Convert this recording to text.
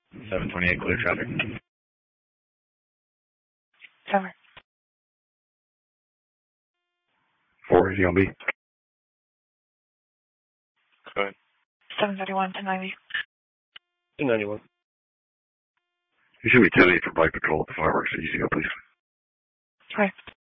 728 clear traffic. Cover. 480 on B. Go ahead. 731 to 90. 291. You should be 10-8 for bike patrol at the fireworks at UCO, please. Right.